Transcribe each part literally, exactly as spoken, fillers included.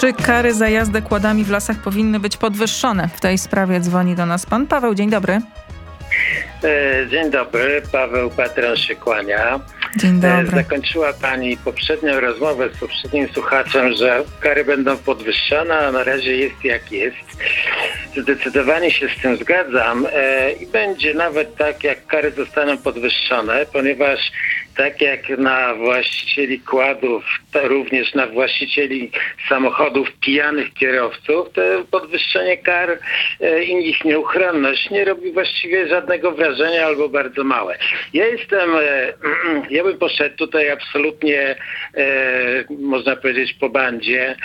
Czy kary za jazdę kładami w lasach powinny być podwyższone? W tej sprawie dzwoni do nas pan Paweł. Dzień dobry. Dzień dobry, Paweł Patron się kłania. Dzień dobry. Zakończyła pani poprzednią rozmowę z poprzednim słuchaczem, że kary będą podwyższone, a na razie jest jak jest. Zdecydowanie się z tym zgadzam i będzie nawet tak, jak kary zostaną podwyższone, ponieważ tak jak na właścicieli kładów, to również na właścicieli samochodów pijanych kierowców, to podwyższenie kar i ich nieuchronność nie robi właściwie żadnego wrażenia albo bardzo małe. Ja jestem, ja bym poszedł tutaj absolutnie, można powiedzieć, po bandzie.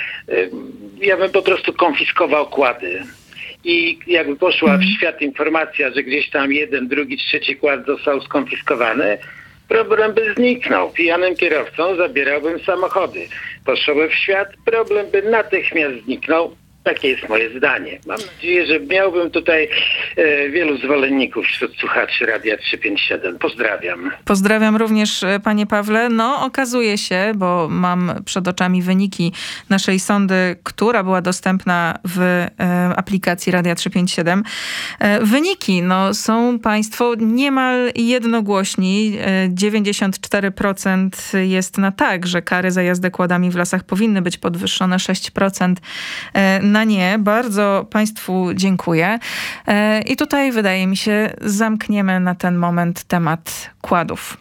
Ja bym po prostu konfiskował kłady. I jakby poszła w świat informacja, że gdzieś tam jeden, drugi, trzeci kład został skonfiskowany, problem by zniknął. Pijanym kierowcom zabierałbym samochody. Poszłoby w świat, problem by natychmiast zniknął. Takie jest moje zdanie. Mam nadzieję, że miałbym tutaj e, wielu zwolenników wśród słuchaczy Radia trzysta pięćdziesiąt siedem. Pozdrawiam. Pozdrawiam również, panie Pawle. No, okazuje się, bo mam przed oczami wyniki naszej sondy, która była dostępna w e, aplikacji Radia trzysta pięćdziesiąt siedem. E, wyniki, no, są państwo niemal jednogłośni. E, dziewięćdziesiąt cztery procent jest na tak, że kary za jazdę kładami w lasach powinny być podwyższone, sześć procent e, na nie. Bardzo państwu dziękuję. I tutaj wydaje mi się, zamkniemy na ten moment temat kładów.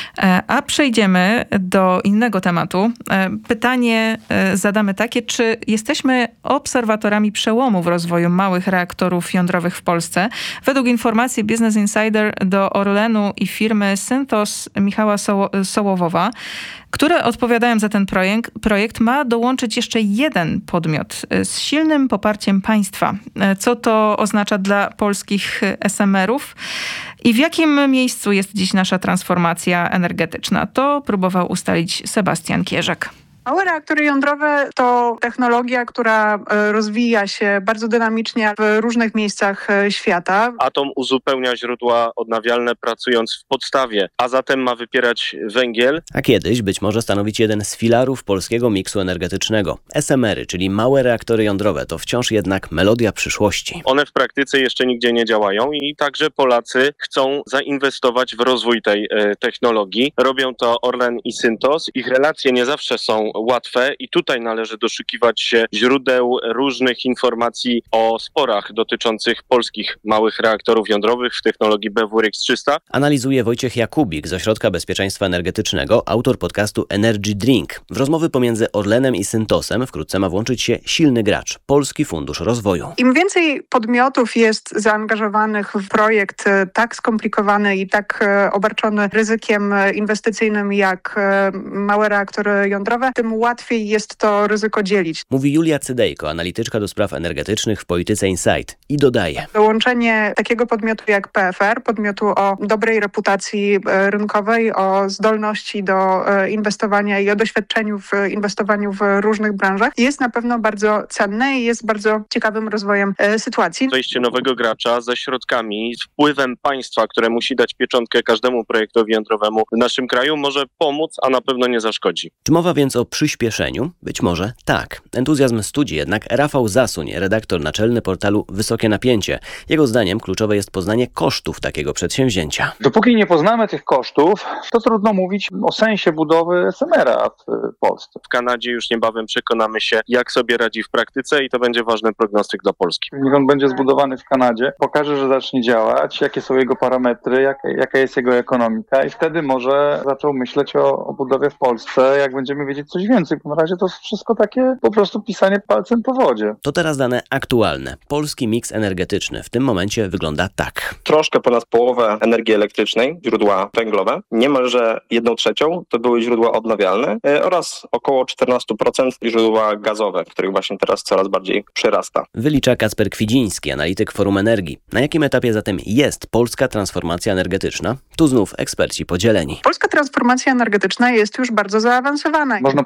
A przejdziemy do innego tematu. Pytanie zadamy takie, czy jesteśmy obserwatorami przełomu w rozwoju małych reaktorów jądrowych w Polsce? Według informacji Business Insider do Orlenu i firmy Synthos Michała Soło- Sołowowa, które odpowiadają za ten projekt, projekt, ma dołączyć jeszcze jeden podmiot z silnym poparciem państwa. Co to oznacza dla polskich es em erów i w jakim miejscu jest dziś nasza transformacja energetyczna? To próbował ustalić Sebastian Kierzek. Małe reaktory jądrowe to technologia, która rozwija się bardzo dynamicznie w różnych miejscach świata. Atom uzupełnia źródła odnawialne, pracując w podstawie, a zatem ma wypierać węgiel. A kiedyś być może stanowić jeden z filarów polskiego miksu energetycznego. es em ery, czyli małe reaktory jądrowe, to wciąż jednak melodia przyszłości. One w praktyce jeszcze nigdzie nie działają i także Polacy chcą zainwestować w rozwój tej e, technologii. Robią to Orlen i Synthos. Ich relacje nie zawsze są łatwe i tutaj należy doszukiwać się źródeł różnych informacji o sporach dotyczących polskich małych reaktorów jądrowych w technologii B W R X trzysta. Analizuje Wojciech Jakubik z Ośrodka Bezpieczeństwa Energetycznego, autor podcastu Energy Drink. W rozmowy pomiędzy Orlenem i Synthosem wkrótce ma włączyć się silny gracz, Polski Fundusz Rozwoju. Im więcej podmiotów jest zaangażowanych w projekt tak skomplikowany i tak obarczony ryzykiem inwestycyjnym jak małe reaktory jądrowe, tym łatwiej jest to ryzyko dzielić. Mówi Julia Cydejko, analityczka do spraw energetycznych w Polityce Insight i dodaje. Dołączenie takiego podmiotu jak P F R, podmiotu o dobrej reputacji rynkowej, o zdolności do inwestowania i o doświadczeniu w inwestowaniu w różnych branżach jest na pewno bardzo cenne i jest bardzo ciekawym rozwojem sytuacji. Wejście nowego gracza ze środkami, z wpływem państwa, które musi dać pieczątkę każdemu projektowi jądrowemu w naszym kraju, może pomóc, a na pewno nie zaszkodzi. Czy mowa więc o przyspieszeniu? Być może tak. Entuzjazm studzi jednak Rafał Zasuń, redaktor naczelny portalu Wysokie Napięcie. Jego zdaniem kluczowe jest poznanie kosztów takiego przedsięwzięcia. Dopóki nie poznamy tych kosztów, to trudno mówić o sensie budowy es em era w Polsce. W Kanadzie już niebawem przekonamy się, jak sobie radzi w praktyce i to będzie ważny prognostyk dla Polski. Niech on będzie zbudowany w Kanadzie, pokaże, że zacznie działać, jakie są jego parametry, jak, jaka jest jego ekonomika i wtedy może zaczął myśleć o, o budowie w Polsce, jak będziemy wiedzieć coś więcej. Na razie to wszystko takie po prostu pisanie palcem po wodzie. To teraz dane aktualne. Polski miks energetyczny w tym momencie wygląda tak. Troszkę ponad połowę energii elektrycznej, źródła węglowe, niemalże jedną trzecią to były źródła odnawialne e, oraz około czternaście procent źródła gazowe, których właśnie teraz coraz bardziej przyrasta. Wylicza Kacper Kwidziński, analityk Forum Energii. Na jakim etapie zatem jest polska transformacja energetyczna? Tu znów eksperci podzieleni. Polska transformacja energetyczna jest już bardzo zaawansowana. Można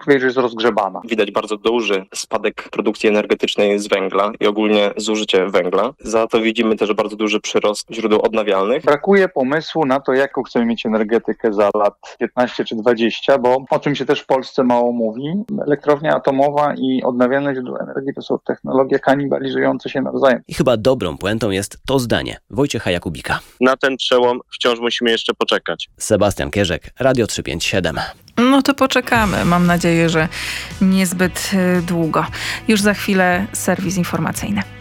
powiedzieć, że jest rozgrzebana. Widać bardzo duży spadek produkcji energetycznej z węgla i ogólnie zużycie węgla. Za to widzimy też bardzo duży przyrost źródeł odnawialnych. Brakuje pomysłu na to, jaką chcemy mieć energetykę za lat piętnaście czy dwadzieścia, bo o czym się też w Polsce mało mówi, elektrownia atomowa i odnawialne źródła energii to są technologie kanibalizujące się nawzajem. I chyba dobrą puentą jest to zdanie Wojciecha Jakubika. Na ten przełom wciąż musimy jeszcze poczekać. Sebastian Kierzek, Radio trzysta pięćdziesiąt siedem. No to poczekamy. Mam nadzieję, że niezbyt długo. Już za chwilę serwis informacyjny.